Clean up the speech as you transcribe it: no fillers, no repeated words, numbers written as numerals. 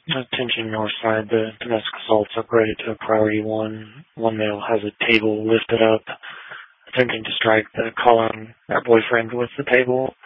Attention north side, the domestic assaults upgraded to a priority 1. One male has a table lifted up, attempting to strike the calling our boyfriend with the table.